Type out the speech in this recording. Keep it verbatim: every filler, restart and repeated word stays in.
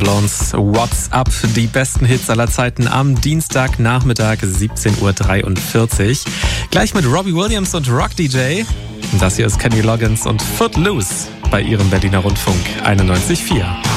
Malones What's Up, die besten Hits aller Zeiten am Dienstagnachmittag siebzehn Uhr dreiundvierzig. Gleich mit Robbie Williams und Rock D J. Das hier ist Kenny Loggins und Footloose bei ihrem Berliner Rundfunk einundneunzig Komma vier.